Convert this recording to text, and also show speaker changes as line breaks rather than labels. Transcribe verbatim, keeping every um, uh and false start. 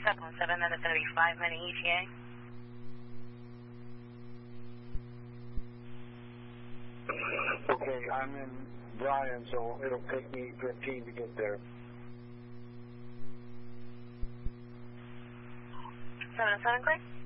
seven one seven, then it's going to be five minute E T A.
Okay, I'm in Bryan, so it'll take me fifteen to get there.
seven oh seven, clear?